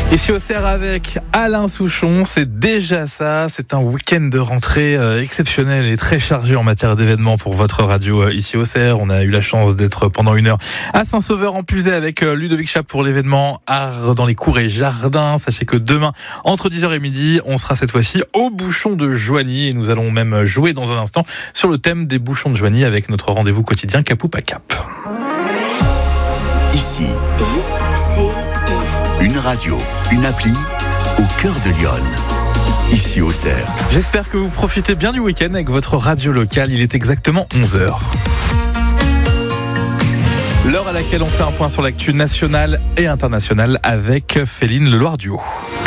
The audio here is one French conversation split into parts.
Ici au Auxerre avec Alain Souchon, c'est déjà ça, c'est un week-end de rentrée exceptionnel et très chargé en matière d'événements pour votre radio ici au Auxerre. On a eu la chance d'être pendant une heure à Saint-Sauveur-en-Puisaye avec Ludovic Chap pour l'événement Art dans les cours et jardins. Sachez que demain, entre 10h et midi, on sera cette fois-ci au bouchon de Joigny et nous allons même jouer dans un instant sur le thème des bouchons de Joigny avec notre rendez-vous quotidien Capoup à Cap. Ici, une radio, une appli au cœur de Lyon. Ici au Auxerre. J'espère que vous profitez bien du week-end avec votre radio locale. Il est exactement 11h. L'heure à laquelle on fait un point sur l'actu nationale et internationale avec Féline Leloir-Duhaut.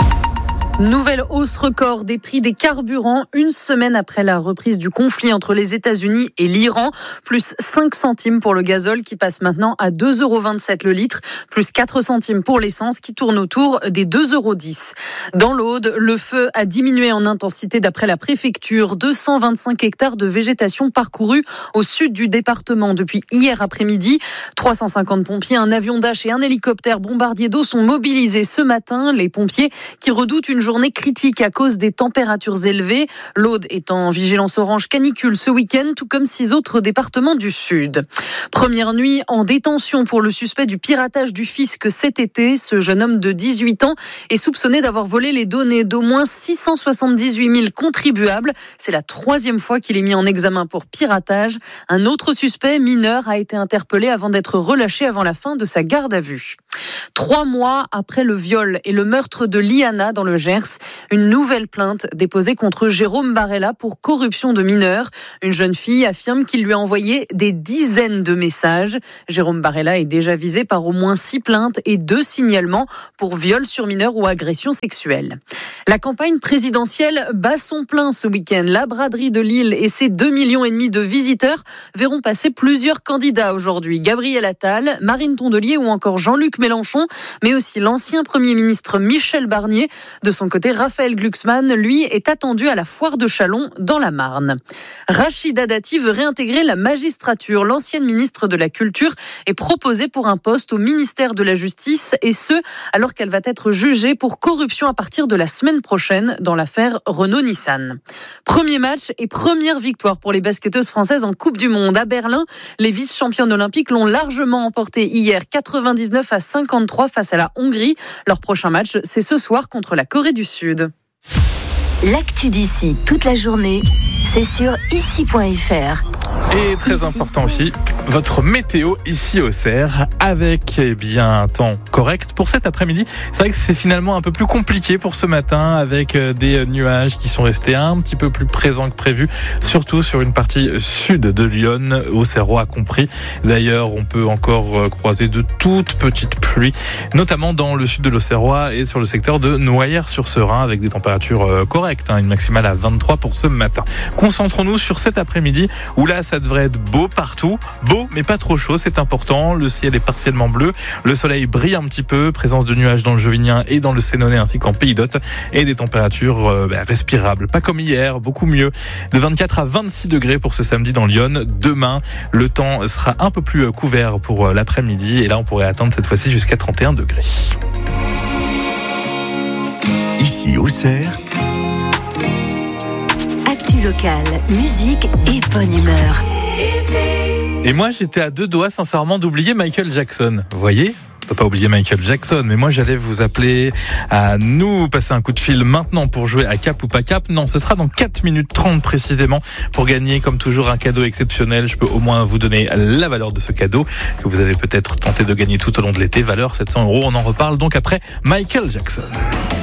Nouvelle hausse record des prix des carburants une semaine après la reprise du conflit entre les États-Unis et l'Iran. Plus 5 centimes pour le gazole qui passe maintenant à 2,27 € le litre. Plus 4 centimes pour l'essence qui tourne autour des 2,10 €. Dans l'Aude, le feu a diminué en intensité d'après la préfecture. 225 hectares de végétation parcourus au sud du département depuis hier après-midi. 350 pompiers, un avion Dash et un hélicoptère bombardier d'eau sont mobilisés ce matin. Les pompiers qui redoutent une journée critique à cause des températures élevées. L'Aude est en vigilance orange canicule ce week-end, tout comme 6 autres départements du sud. Première nuit en détention pour le suspect du piratage du fisc cet été. Ce jeune homme de 18 ans est soupçonné d'avoir volé les données d'au moins 678 000 contribuables. C'est la 3e fois qu'il est mis en examen pour piratage. Un autre suspect mineur a été interpellé avant d'être relâché avant la fin de sa garde à vue. 3 mois après le viol et le meurtre de Liana dans le Gers, une nouvelle plainte déposée contre Jérôme Barella pour corruption de mineurs. Une jeune fille affirme qu'il lui a envoyé des dizaines de messages. Jérôme Barella est déjà visé par au moins 6 plaintes et 2 signalements pour viol sur mineurs ou agression sexuelle. La campagne présidentielle bat son plein ce week-end. La braderie de Lille et ses 2,5 millions de visiteurs verront passer plusieurs candidats aujourd'hui. Gabriel Attal, Marine Tondelier ou encore Jean-Luc Mélenchon, mais aussi l'ancien Premier ministre Michel Barnier. De son côté, Raphaël Glucksmann, lui, est attendu à la foire de Châlons dans la Marne. Rachida Dati veut réintégrer la magistrature. L'ancienne ministre de la Culture est proposée pour un poste au ministère de la Justice et ce, alors qu'elle va être jugée pour corruption à partir de la semaine prochaine dans l'affaire Renault-Nissan. Premier match et première victoire pour les basketteuses françaises en Coupe du Monde. À Berlin, les vice-championnes olympiques l'ont largement emporté hier 99-53 face à la Hongrie. Leur prochain match, c'est ce soir contre la Corée du Sud. L'actu d'ici toute la journée, c'est sur ici.fr. Et très important aussi, votre météo ici au Auxerre avec un temps correct pour cet après-midi. C'est vrai que c'est finalement un peu plus compliqué pour ce matin avec des nuages qui sont restés un petit peu plus présents que prévu, surtout sur une partie sud de Lyon, Auxerrois compris. D'ailleurs, on peut encore croiser de toutes petites pluies, notamment dans le sud de l'Auxerrois et sur le secteur de Noyers-sur-Serein avec des températures correctes, une maximale à 23 pour ce matin. Concentrons-nous sur cet après-midi où là, ça devrait être beau partout. Beau, mais pas trop chaud, c'est important. Le ciel est partiellement bleu. Le soleil brille un petit peu. Présence de nuages dans le Jovinien et dans le Sénonais ainsi qu'en Pays d'Hôte. Et des températures respirables. Pas comme hier, beaucoup mieux. De 24 à 26 degrés pour ce samedi dans Lyon. Demain, le temps sera un peu plus couvert pour l'après-midi. Et là, on pourrait atteindre cette fois-ci jusqu'à 31 degrés. Ici au Auxerre. Local, musique et bonne humeur. Et moi, j'étais à 2 doigts, sincèrement, d'oublier Michael Jackson. Vous voyez ? On peut pas oublier Michael Jackson, mais moi j'allais vous appeler à nous passer un coup de fil maintenant pour jouer à Cap ou pas Cap. Non, ce sera dans 4 minutes 30 précisément pour gagner comme toujours un cadeau exceptionnel. Je peux au moins vous donner la valeur de ce cadeau que vous avez peut-être tenté de gagner tout au long de l'été. Valeur 700 €. On en reparle donc après Michael Jackson.